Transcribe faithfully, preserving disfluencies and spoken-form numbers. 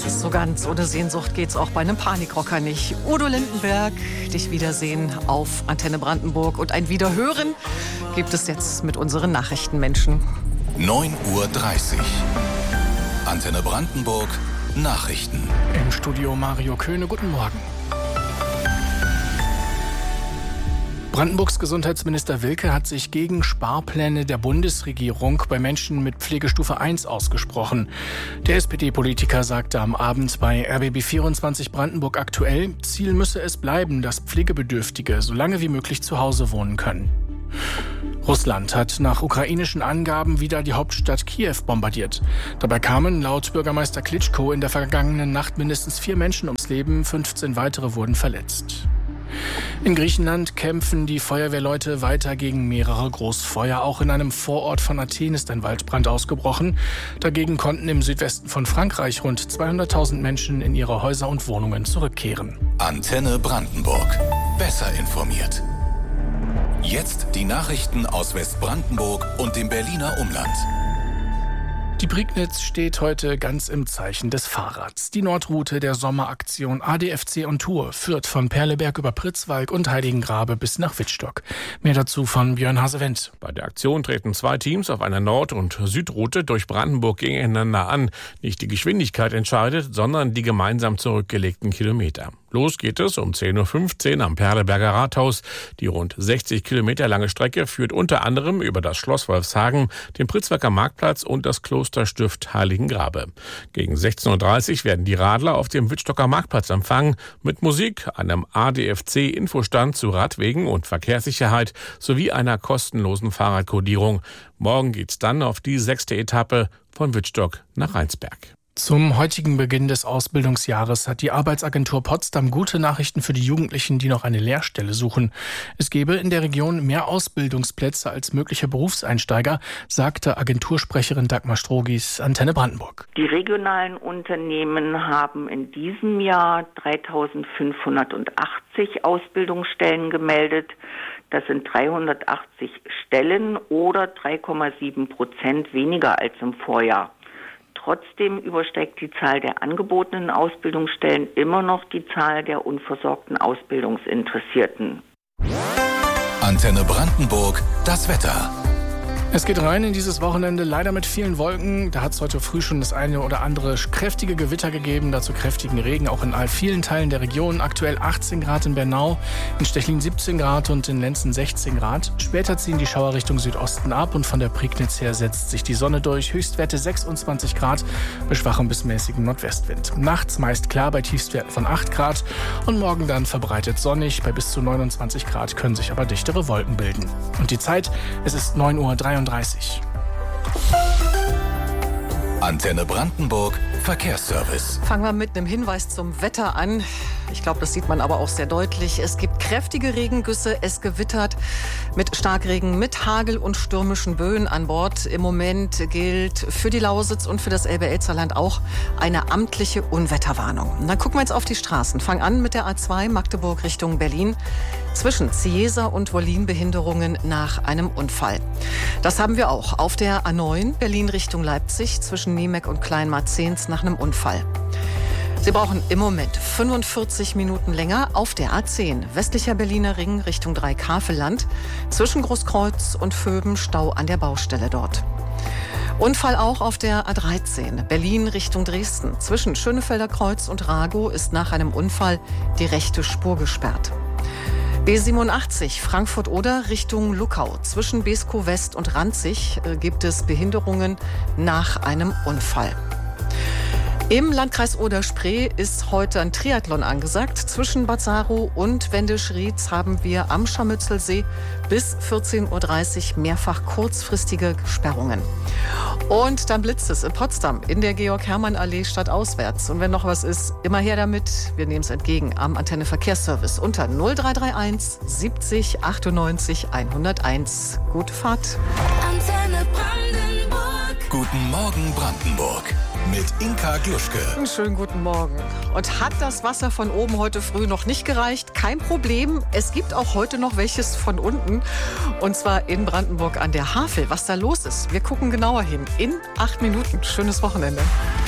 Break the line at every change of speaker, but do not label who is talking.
So ganz ohne Sehnsucht geht's auch bei einem Panikrocker nicht. Udo Lindenberg, dich wiedersehen auf Antenne Brandenburg. Und ein Wiederhören gibt es jetzt mit unseren Nachrichtenmenschen.
neun Uhr dreißig. Antenne Brandenburg, Nachrichten.
Im Studio Mario Köhne, guten Morgen. Brandenburgs Gesundheitsminister Wilke hat sich gegen Sparpläne der Bundesregierung bei Menschen mit Pflegestufe eins ausgesprochen. Der S P D-Politiker sagte am Abend bei R B B vierundzwanzig Brandenburg aktuell, Ziel müsse es bleiben, dass Pflegebedürftige so lange wie möglich zu Hause wohnen können. Russland hat nach ukrainischen Angaben wieder die Hauptstadt Kiew bombardiert. Dabei kamen laut Bürgermeister Klitschko in der vergangenen Nacht mindestens vier Menschen ums Leben, fünfzehn weitere wurden verletzt. In Griechenland kämpfen die Feuerwehrleute weiter gegen mehrere Großfeuer. Auch in einem Vorort von Athen ist ein Waldbrand ausgebrochen. Dagegen konnten im Südwesten von Frankreich rund zweihunderttausend Menschen in ihre Häuser und Wohnungen zurückkehren.
Antenne Brandenburg. Besser informiert. Jetzt die Nachrichten aus Westbrandenburg und dem Berliner Umland.
Die Prignitz steht heute ganz im Zeichen des Fahrrads. Die Nordroute der Sommeraktion A D F C on Tour führt von Perleberg über Pritzwalk und Heiligengrabe bis nach Wittstock. Mehr dazu von Björn Hasewendt.
Bei der Aktion treten zwei Teams auf einer Nord- und Südroute durch Brandenburg gegeneinander an. Nicht die Geschwindigkeit entscheidet, sondern die gemeinsam zurückgelegten Kilometer. Los geht es um zehn Uhr fünfzehn am Perleberger Rathaus. Die rund sechzig Kilometer lange Strecke führt unter anderem über das Schloss Wolfshagen, den Pritzwalker Marktplatz und das Klosterstift Heiligengrabe. Gegen sechzehn Uhr dreißig werden die Radler auf dem Wittstocker Marktplatz empfangen, mit Musik, einem A D F C-Infostand zu Radwegen und Verkehrssicherheit sowie einer kostenlosen Fahrradkodierung. Morgen geht's dann auf die sechste Etappe von Wittstock nach Rheinsberg.
Zum heutigen Beginn des Ausbildungsjahres hat die Arbeitsagentur Potsdam gute Nachrichten für die Jugendlichen, die noch eine Lehrstelle suchen. Es gebe in der Region mehr Ausbildungsplätze als mögliche Berufseinsteiger, sagte Agentursprecherin Dagmar Strogis Antenne Brandenburg.
Die regionalen Unternehmen haben in diesem Jahr dreitausendfünfhundertachtzig Ausbildungsstellen gemeldet. Das sind dreihundertachtzig Stellen oder drei Komma sieben Prozent weniger als im Vorjahr. Trotzdem übersteigt die Zahl der angebotenen Ausbildungsstellen immer noch die Zahl der unversorgten Ausbildungsinteressierten.
Antenne Brandenburg, das Wetter.
Es geht rein in dieses Wochenende, leider mit vielen Wolken. Da hat es heute früh schon das eine oder andere kräftige Gewitter gegeben, dazu kräftigen Regen, auch in all vielen Teilen der Region. Aktuell achtzehn Grad in Bernau, in Stechlin siebzehn Grad und in Lenzen sechzehn Grad. Später ziehen die Schauer Richtung Südosten ab und von der Prignitz her setzt sich die Sonne durch. Höchstwerte sechsundzwanzig Grad, bei schwachem bis mäßigem Nordwestwind. Nachts meist klar bei Tiefstwerten von acht Grad und morgen dann verbreitet sonnig. Bei bis zu neunundzwanzig Grad können sich aber dichtere Wolken bilden. Und die Zeit, es ist neun Uhr dreiunddreißig.
Antenne Brandenburg, Verkehrsservice.
Fangen wir mit einem Hinweis zum Wetter an. Ich glaube, das sieht man aber auch sehr deutlich. Es gibt kräftige Regengüsse, es gewittert mit Starkregen, mit Hagel und stürmischen Böen an Bord. Im Moment gilt für die Lausitz und für das Elbe-Elster-Land auch eine amtliche Unwetterwarnung. Und dann gucken wir jetzt auf die Straßen. Fangen an mit der A zwei Magdeburg Richtung Berlin. Zwischen Ziesa und Wollin Behinderungen nach einem Unfall. Das haben wir auch auf der A neun Berlin Richtung Leipzig zwischen Niemek und Kleinmarzens nach einem Unfall. Sie brauchen im Moment fünfundvierzig Minuten länger auf der A zehn westlicher Berliner Ring Richtung Dreikafelland zwischen Großkreuz und Vöben Stau an der Baustelle dort. Unfall auch auf der A dreizehn Berlin Richtung Dresden zwischen Schönefelder Kreuz und Ragow ist nach einem Unfall die rechte Spur gesperrt. B siebenundachtzig Frankfurt-Oder Richtung Luckau. Zwischen Beeskow West und Ranzig äh, gibt es Behinderungen nach einem Unfall. Im Landkreis Oder-Spree ist heute ein Triathlon angesagt. Zwischen Bad Saro und Wendisch-Rietz haben wir am Scharmützelsee bis vierzehn Uhr dreißig mehrfach kurzfristige Sperrungen. Und dann blitzt es in Potsdam in der Georg-Hermann-Allee stadtauswärts. Und wenn noch was ist, immer her damit. Wir nehmen es entgegen am Antenne Verkehrsservice unter null drei drei eins siebzig achtundneunzig hunderteins. Gute Fahrt.
Antenne Brandenburg. Guten Morgen Brandenburg. Mit Inka Gluschke.
Einen schönen guten Morgen. Und hat das Wasser von oben heute früh noch nicht gereicht? Kein Problem. Es gibt auch heute noch welches von unten. Und zwar in Brandenburg an der Havel. Was da los ist, wir gucken genauer hin. In acht Minuten. Schönes Wochenende.